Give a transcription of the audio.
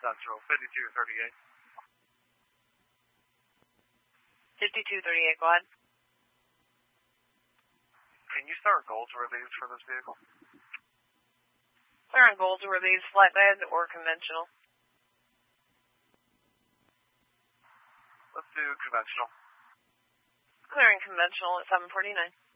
Central, 5238. 5238, go ahead. Can you start goals release for this vehicle? Clearing goals release, flatbed or conventional? Let's do conventional. Clearing conventional at 749.